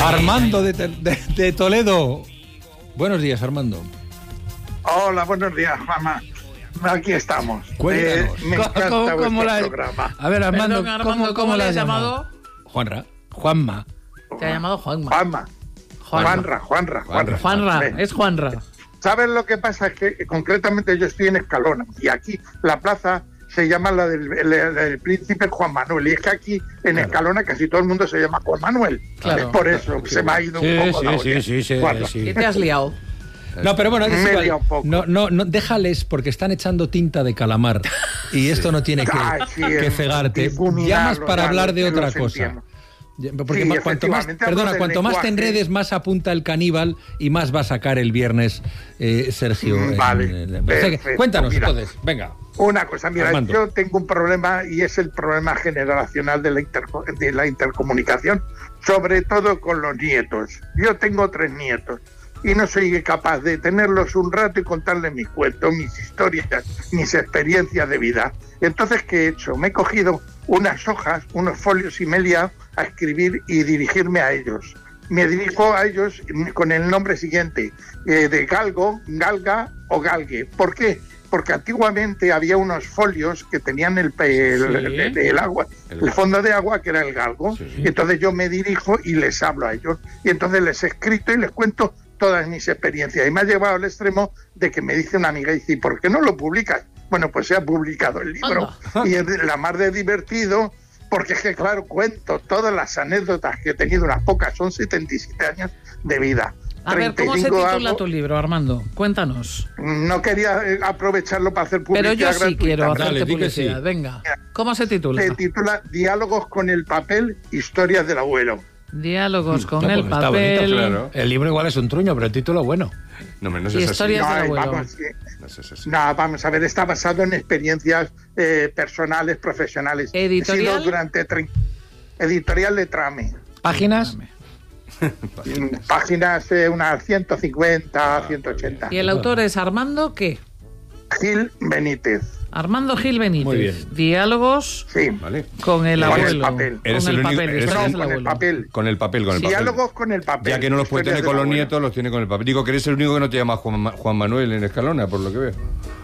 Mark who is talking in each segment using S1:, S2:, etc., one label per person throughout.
S1: Armando de Toledo. Buenos días, Armando.
S2: Hola, buenos días, Juanma. Aquí estamos.
S1: Cuéntanos.
S2: Me encanta
S3: ¿Cómo
S2: vuestro programa.
S3: A ver, Armando,
S4: Perdón, Armando,
S3: ¿cómo
S4: le
S3: le
S4: has llamado?
S1: Juanma.
S4: Te ha llamado Juanma.
S2: Juanra.
S4: Es Juanra.
S2: ¿Sabes lo que pasa? Es que concretamente yo estoy en Escalona y aquí la plaza se llama la del príncipe Juan Manuel, y es que aquí en Escalona casi todo el mundo se llama Juan Manuel.
S4: Claro.
S2: Es por eso se me ha ido un poco la olla.
S1: Sí.
S4: ¿Qué te has liado?
S1: No, pero bueno, es
S2: Media
S1: igual.
S2: un poco.
S1: No, déjales porque están echando tinta de calamar y esto no tiene que cegarte. Llamas para hablar de otra cosa. Porque
S2: Sí,
S1: cuanto más te enredes, más apunta el caníbal y más va a sacar el viernes Sergio.
S2: Vale, perfecto.
S1: Cuéntanos,
S2: Mira,
S1: entonces, venga.
S2: Una cosa, mira,
S1: Armando.
S2: yo tengo un problema y es el problema generacional de la intercomunicación, sobre todo con los nietos. Yo tengo 3 nietos y no soy capaz de tenerlos un rato y contarles mis cuentos, mis historias, mis experiencias de vida. Entonces, ¿qué he hecho? Me he cogido unas hojas, unos folios y me he liado a escribir y dirigirme a ellos. Me dirijo a ellos con el nombre siguiente, de Galgo, Galga o Galgue. ¿Por qué? Porque antiguamente había unos folios que tenían el agua, el fondo de agua, que era el galgo. Y entonces yo me dirijo y les hablo a ellos. Y entonces les he escrito y les cuento todas mis experiencias. Y me ha llevado al extremo de que me dice una amiga, dice, ¿por qué no lo publicas? Bueno, pues se ha publicado el libro. Y es la más de divertido, porque es que, claro, cuento todas las anécdotas que he tenido, unas pocas, son 77 años de vida.
S4: A ver, ¿cómo se titula tu libro, Armando? Cuéntanos.
S2: No quería aprovecharlo para hacer publicidad.
S4: Pero yo sí
S2: gratuita.
S4: quiero hacerte
S1: Dale,
S4: publicidad.
S1: sí.
S4: Venga. ¿Cómo se titula?
S2: Se titula Diálogos con el papel, historias del abuelo.
S4: Diálogos con
S1: No,
S4: el
S1: pues está
S4: papel.
S1: bonito, claro. El libro igual es un truño, pero el título bueno.
S3: No, menos
S4: Y
S3: es así.
S4: historias del abuelo.
S2: Vamos a ver, está basado en experiencias personales, profesionales.
S4: ¿Editorial?
S2: He sido durante Editorial de Trame.
S1: ¿Páginas?
S2: Páginas unas 150, 180.
S4: ¿Y el autor es Armando qué?
S2: Gil Benítez.
S4: Armando Gil Benítez.
S1: Muy bien.
S4: Diálogos
S2: Sí.
S3: Vale.
S4: con el
S2: Con el
S4: abuelo.
S2: papel.
S3: Eres
S4: Con
S3: el
S4: el
S3: único-
S4: papel.
S3: eres
S4: historias
S3: el-
S4: del
S2: Con el
S4: abuelo.
S2: papel.
S3: Con el papel.
S2: Diálogos con el papel.
S3: Ya que no los puedes tener
S2: historias
S3: con los
S2: del abuelo.
S3: nietos, los tiene con el papel. Digo que eres el único que no te llama Juan Manuel en Escalona, por lo que veo.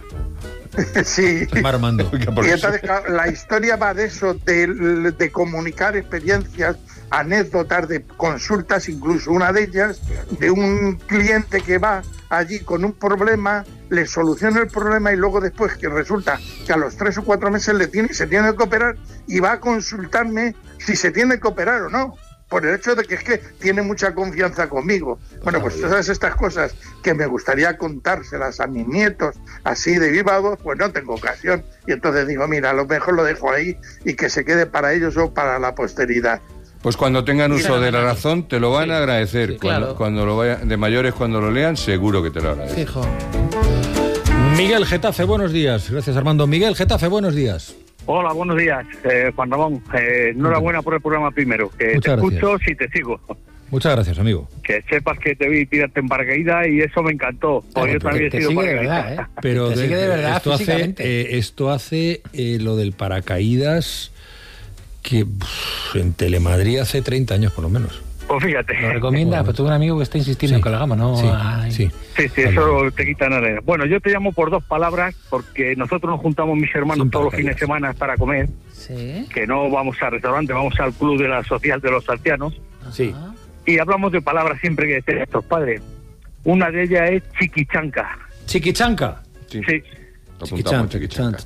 S2: Sí.
S1: Va Armando.
S3: Por
S2: Y
S3: eso.
S2: entonces, claro, la historia va de eso, de comunicar experiencias, anécdotas, de consultas, incluso una de ellas, de un cliente que va allí con un problema, le soluciona el problema y luego después que resulta que a los 3 o 4 meses se tiene que operar y va a consultarme si se tiene que operar o no, por el hecho de que es que tiene mucha confianza conmigo. Bueno, pues todas estas cosas que me gustaría contárselas a mis nietos, así de viva voz, pues no tengo ocasión. Y entonces digo, mira, a lo mejor lo dejo ahí y que se quede para ellos o para la posteridad.
S3: Pues cuando tengan uso de la razón, te lo van a agradecer.
S4: Sí,
S3: Cuando,
S4: claro.
S3: cuando lo vayan, de mayores, cuando lo lean, seguro que te lo agradecen.
S4: Fijo.
S1: Miguel Getafe, buenos días. Gracias, Armando. Miguel Getafe, buenos días.
S5: Hola, buenos días, Juan Ramón. Enhorabuena por el programa primero, que
S1: Muchas
S5: te
S1: gracias.
S5: escucho si te sigo.
S1: Muchas gracias, amigo.
S5: Que sepas que te vi tirarte en paracaídas y eso me encantó. Porque yo también he sido
S3: ¿eh?
S5: paracaidista.
S1: Pero
S6: Te sigue de verdad físicamente.
S1: esto hace lo del paracaídas que en Telemadrid hace 30 años por lo menos.
S5: Pues fíjate.
S6: Lo recomienda, pero tengo un amigo que está insistiendo
S1: Sí.
S6: en que lo hagamos, ¿no?
S1: Sí,
S6: Ay.
S1: sí.
S5: Sí, eso te quita nada. Bueno, yo te llamo por 2 palabras porque nosotros nos juntamos mis hermanos
S1: Sin
S5: todos los
S1: paracaídas.
S5: fines de semana para comer,
S4: Sí.
S5: que no vamos al restaurante, vamos al club de la social de los saltianos
S1: Sí.
S5: y hablamos de palabras siempre que tienen nuestros padres. Una de ellas es chiquichanca.
S1: Chiquichanca.
S3: Sí.
S5: Sí.
S3: Apuntamos, chiquichanca.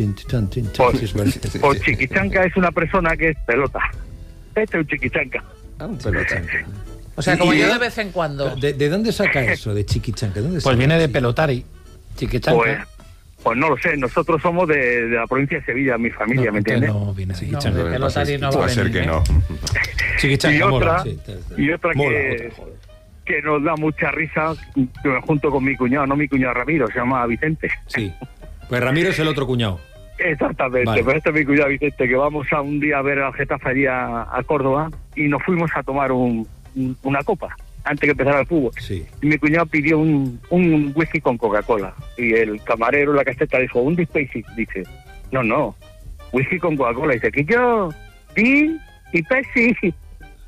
S5: Pues chiquichanca es una persona que es pelota. Este es un chiquichanca.
S3: Un pelota.
S4: O sea, como
S1: Y-
S4: yo de vez en cuando.
S1: ¿De dónde saca eso, de chiquichanca? ¿Dónde
S6: Pues
S1: saca?
S6: viene de pelotari, chiquichanca.
S5: Pues no lo sé, nosotros somos de la provincia de Sevilla, mi familia, ¿me entiendes?
S6: No viene de
S1: Chiquichanca.
S4: No, de pelotari no va a
S3: Puede ser
S4: venir,
S3: que
S4: ¿eh?
S3: no.
S1: Chiquichanca
S5: Y
S1: mola,
S5: otra,
S1: sí,
S5: y otra
S1: mola,
S5: que,
S1: otra, joder.
S5: que nos da mucha risa, junto con mi cuñado, no mi cuñado Ramiro, se llama Vicente.
S1: Sí. Pues Ramiro es el otro cuñado.
S5: Exactamente,
S1: Vale.
S5: pero este es mi cuñado Vicente, que vamos a un día a ver al Getafe allá a Córdoba y nos fuimos a tomar una copa antes que empezara el fútbol.
S1: Sí.
S5: Y mi cuñado pidió un whisky con Coca-Cola. Y el camarero, la caseta, dijo, un Dispepsi. Dice, no, whisky con Coca-Cola. Dice, que yo, y Pepsi.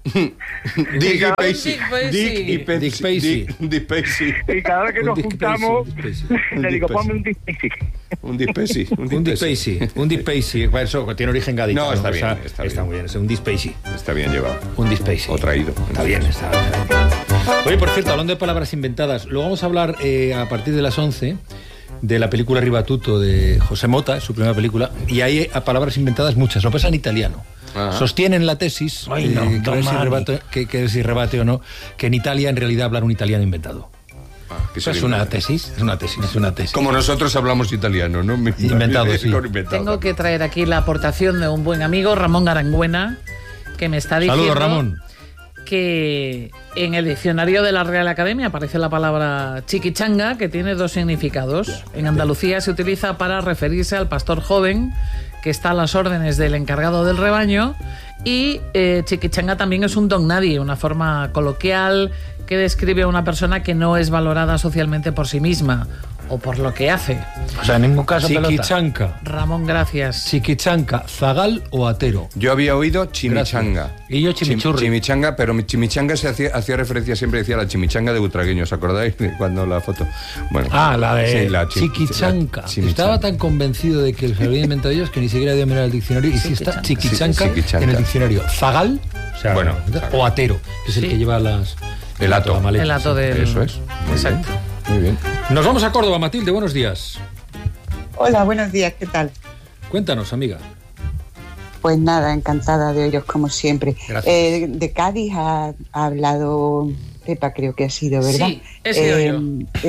S3: Dick Spacey.
S5: Y cada vez que nos juntamos, le digo, ponme un Dick Spacey.
S3: Un Dick Spacey.
S1: Un Dick Spacey. Eso tiene origen gaditano.
S3: No, está bien.
S1: Está muy bien. Es un Dick Spacey.
S3: Está bien llevado.
S1: Un Dick Spacey.
S3: O traído.
S1: Está bien. Oye, por cierto, hablando de palabras inventadas, luego vamos a hablar a partir de las 11 de la película Ribatuto de José Mota, su primera película, y hay palabras inventadas muchas, lo pasa en italiano. Ajá. Sostienen la tesis, que si rebate o no, que en Italia en realidad hablan un italiano inventado. Eso es una tesis.
S3: Como nosotros hablamos italiano, ¿no?
S1: Inventado, sí.
S4: Tengo que traer aquí la aportación de un buen amigo, Ramón Arangüena, que me está diciendo...
S1: Saludos, Ramón.
S4: Que en el diccionario de la Real Academia aparece la palabra chiquichanga, que tiene dos significados. En Andalucía se utiliza para referirse al pastor joven que está a las órdenes del encargado del rebaño, y chiquichanga también es un don nadie, una forma coloquial que describe a una persona que no es valorada socialmente por sí misma o por lo que hace.
S6: O sea, en ningún caso
S1: Chiquichanca.
S4: Ramón, gracias.
S1: Chiquichanca, zagal o atero.
S3: Yo había oído chimichanga.
S1: Gracias. Y yo chimichurri.
S3: Chimichanga, pero mi chimichanga se hacía referencia, siempre decía la chimichanga de Butragueño, ¿os acordáis? Cuando la foto... Bueno,
S1: la de sí, la chiquichanca. Estaba tan convencido de que se había inventado ellos que ni siquiera había mirado el diccionario. Y sí está chiquichanca en el diccionario. Zagal, o atero, que es el que lleva las...
S3: El hato.
S4: El hato del...
S3: Eso es.
S4: Exacto.
S3: Muy bien.
S1: Nos vamos a Córdoba, Matilde, buenos días.
S7: Hola, buenos días, ¿qué tal?
S1: Cuéntanos, amiga.
S7: Pues nada, encantada de oíros como siempre.
S1: Gracias.
S7: De Cádiz ha hablado Pepa, creo que ha sido, ¿verdad?
S4: Sí, he sido yo.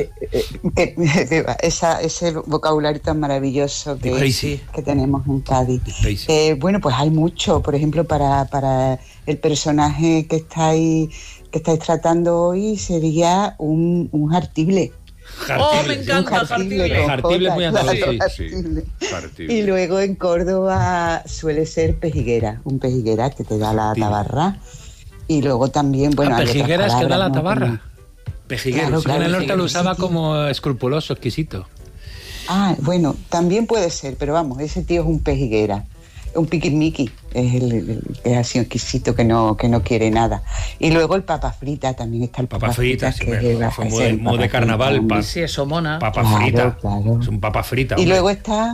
S7: Ese vocabulario tan maravilloso que tenemos en Cádiz. Bueno, pues hay mucho, por ejemplo, para el personaje que estáis tratando hoy sería un jartible.
S4: Me encanta jartible.
S1: Jartible es muy antiguo,
S3: sí.
S7: Y luego en Córdoba suele ser pejiguera, un pejiguera que te da la tabarra. Y luego también, bueno...
S6: pejiguera es que da la tabarra.
S1: Pejiguero.
S7: Claro,
S6: en el norte lo usaba como escrupuloso, exquisito.
S7: Bueno, también puede ser, pero vamos, ese tío es un pejiguera. Un piquimiqui, es el que es así exquisito, que no quiere nada. Y luego el papa frita, también está el papa frita.
S1: Fue modo de carnaval.
S4: Sí, eso mona.
S1: Papa frita. Claro. Es un papa frita.
S7: Y luego está,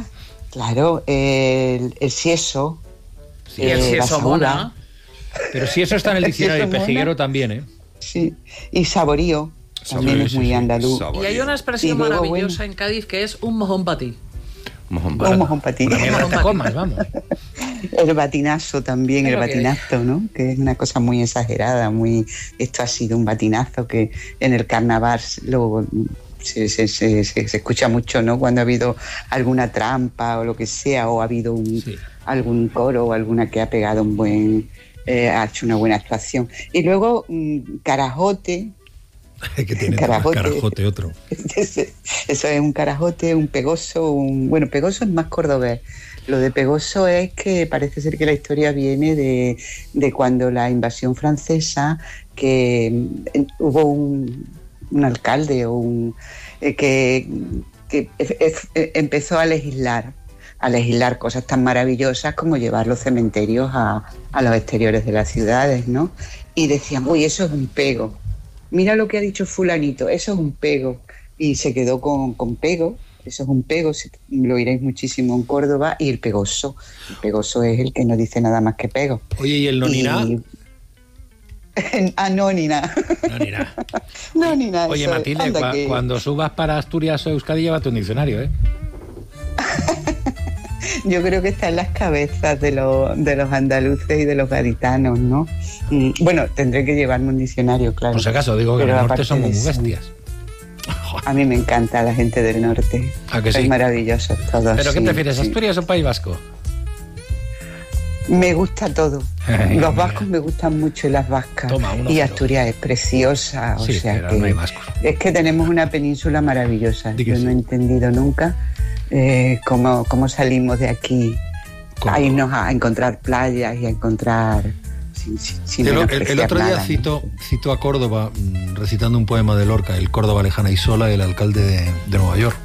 S7: el sieso.
S4: Sí, el sieso mona.
S1: Pero si eso está en el diccionario, pejiguero también, ¿eh?
S7: Sí, y saborío, también es muy andaluz.
S4: Y hay una expresión maravillosa en Cádiz que es un mojón para ti.
S7: Un mojón para ti.
S6: Vamos.
S7: El batinazo también, el batinazo, ¿no? Que es una cosa muy exagerada, esto ha sido un batinazo que en el carnaval luego se escucha mucho, ¿no? Cuando ha habido alguna trampa o lo que sea, o ha habido algún coro o alguna que ha pegado ha hecho una buena actuación. Y luego carajote.
S1: Que tiene carajote otro.
S7: Eso es un carajote, un pegoso, pegoso es más cordobés. Lo de pegoso es que parece ser que la historia viene de cuando la invasión francesa, que hubo un alcalde que empezó a legislar cosas tan maravillosas como llevar los cementerios a los exteriores de las ciudades, ¿no? Y decían, uy, eso es un pego. Mira lo que ha dicho fulanito, eso es un pego. Y se quedó con pego, eso es un pego, lo oiréis muchísimo en Córdoba. Y el pegoso es el que no dice nada más que pego.
S1: Oye, ¿y el nonina?
S7: No, ni nada. No, ni nada.
S6: Oye, Matilde, cuando subas para Asturias o Euskadi, llévate un diccionario, ¿eh?
S7: Yo creo que está en las cabezas de los andaluces y de los gaditanos, ¿no? Bueno, tendré que llevarme un diccionario, claro.
S6: Por si acaso, digo que en el norte somos muy bestias.
S7: A mí me encanta la gente del norte.
S6: ¿A que sí?
S7: Son maravillosos todos.
S6: ¿Pero qué prefieres, Asturias o País Vasco?
S7: Me gusta todo. Los vascos me gustan mucho y las vascas. Y Asturias es preciosa. O sea que no hay vascos. Es que tenemos una península maravillosa. Yo no he entendido nunca cómo salimos de aquí a irnos a encontrar playas y a encontrar...
S1: El otro día cito a Córdoba recitando un poema de Lorca, el Córdoba lejana y sola, el alcalde de Nueva York.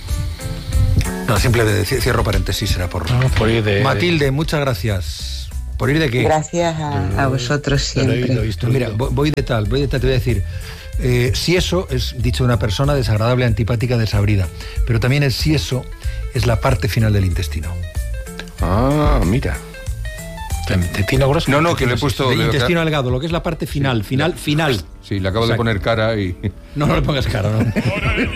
S1: No, simple cierro paréntesis, era por... Matilde, muchas gracias. ¿Por ir de qué?
S7: Gracias a vosotros siempre.
S1: Mira, voy de tal, te voy a decir. Si eso es dicho de una persona desagradable, antipática, desabrida. Pero también el si eso es la parte final del intestino.
S3: Ah, mira.
S6: ¿Intestino grueso?
S3: No, que le he puesto...
S1: El intestino delgado, lo que es la parte final, final.
S3: Sí, le acabo de poner cara y...
S1: No le pongas cara, ¿no?